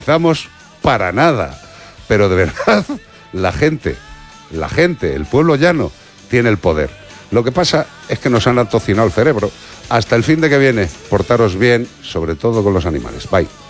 Estamos para nada, pero de verdad la gente, el pueblo llano tiene el poder. Lo que pasa es que nos han atocinado el cerebro. Hasta el fin de que viene, portaros bien, sobre todo con los animales. Bye.